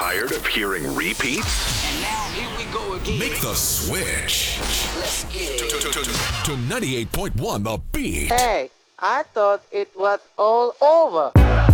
Tired of hearing repeats? And now here we go again. Make the switch Let's get it. to 98.1 The Beat. Hey, I thought it was all over.